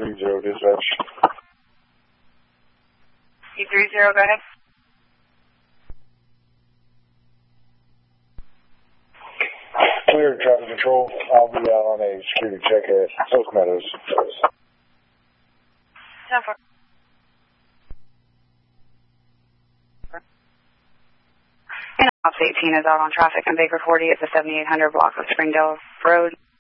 E30 dispatch. E30, go ahead. Clear traffic control. I'll be out on a security check at Oak Meadows. 10-4. And Ops 18 is out on traffic on Baker 40 at the 7800 block of Springdale Road.